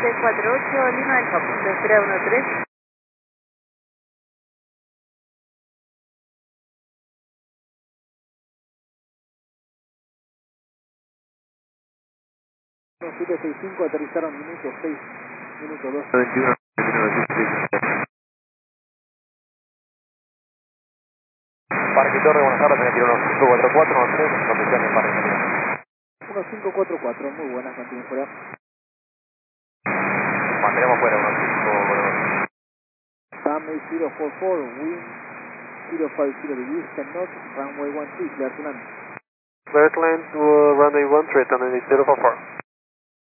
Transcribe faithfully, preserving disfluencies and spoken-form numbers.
seis cuatro ocho, Lima Alfa, punto espera uno tres. siete seis cinco, aterrizaron minuto seis, minuto dos. veintiuno, Parque Torre, buenas tardes, me tiró uno cinco cuatro cuatro, uno tres, condición de Parque Torre. uno cinco cuatro cuatro, muy buenas, mantienen fuera. Mantenemos fuera, uno cinco cuatro cuatro. Sam cero cuatro cuatro, wind cero cinco cero degrees, ten knots, runway one three, clear to land. Clear to land to uh, runway one three, and zero four four.